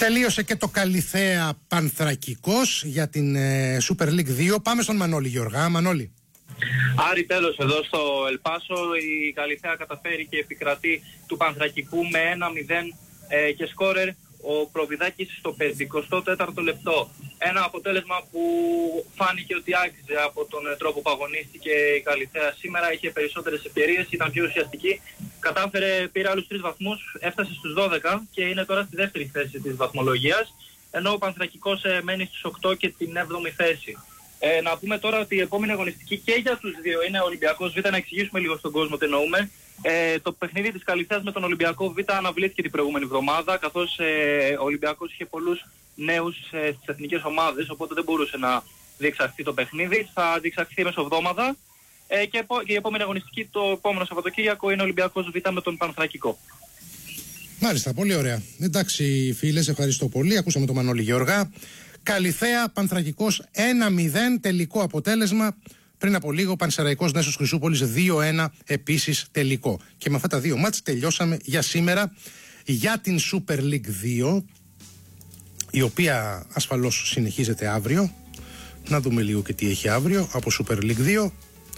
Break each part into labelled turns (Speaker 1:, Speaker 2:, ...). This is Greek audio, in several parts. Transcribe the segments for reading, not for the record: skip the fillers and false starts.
Speaker 1: Τελείωσε και το Καλιθέα Πανθρακικός για την Super League 2. Πάμε στον Μανώλη Γεωργά. Μανώλη.
Speaker 2: Άρη, τέλος εδώ στο Ελπάσο. Η Καλιθέα καταφέρει και επικρατεί του Πανθρακικού με 1-0 και σκόρερ ο Προβιδάκης στο 54ο λεπτό. Ένα αποτέλεσμα που φάνηκε ότι άξιζε από τον τρόπο που αγωνίστηκε η Καλιθέα σήμερα. Είχε περισσότερες ευκαιρίες, ήταν πιο ουσιαστική. Κατάφερε, πήρε άλλους 3 βαθμούς, έφτασε στους 12 και είναι τώρα στη δεύτερη θέση της βαθμολογίας. Ενώ ο Πανθρακικός μένει στους 8 και την 7η θέση. Να πούμε τώρα ότι η επόμενη αγωνιστική και για τους δύο είναι ο Ολυμπιακός Β. Να εξηγήσουμε λίγο στον κόσμο τι εννοούμε. Το παιχνίδι της Καλιθέας με τον Ολυμπιακό Β αναβλήθηκε την προηγούμενη εβδομάδα, καθώς ο Ολυμπιακός είχε πολλούς νέους στις εθνικές ομάδες, οπότε δεν μπορούσε να διεξαχθεί το παιχνίδι. Θα διεξαχθεί μεσοβδόμαδα και η επόμενη αγωνιστική το επόμενο Σαββατοκύριακο είναι ο Ολυμπιακός Β με τον Πανθρακικό.
Speaker 1: Μάλιστα, πολύ ωραία. Εντάξει φίλες, ευχαριστώ πολύ. Ακούσαμε τον Μανώλη Γεωργά. Καλιθέα Πανθρακικός 1-0 τελικό αποτέλεσμα. Πριν από λίγο Πανσεραϊκός Νέσος Χρυσούπολης 2-1 επίσης τελικό. Και με αυτά τα δύο μάτς τελειώσαμε για σήμερα για την Super League 2, η οποία ασφαλώς συνεχίζεται αύριο. Να δούμε λίγο και τι έχει αύριο από Super League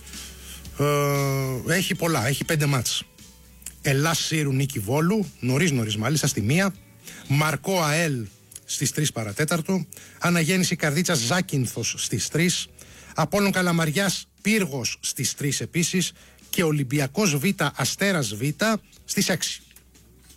Speaker 1: 2. Έχει πολλά, έχει 5 μάτς. Ελλάς Σύρου Νίκη Βόλου, νωρίς μάλιστα στη 1. Μαρκό ΑΕΛ στις 3 παρατέταρτο. Αναγέννηση Καρδίτσας Ζάκυνθος στις 3. Απόλλων Καλαμαριάς Πύργος στις 3 επίσης. Και Ολυμπιακός Β Αστέρας Β στις 6.